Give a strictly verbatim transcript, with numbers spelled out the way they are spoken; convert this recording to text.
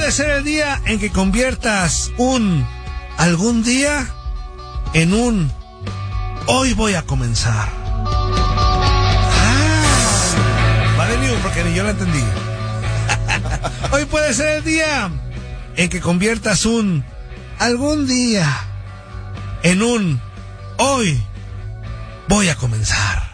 puede ser el día en que conviertas un algún día en un hoy voy a comenzar. Ah, vale, ni un, porque ni yo lo entendí. Hoy puede ser el día en que conviertas un algún día en un hoy voy a comenzar.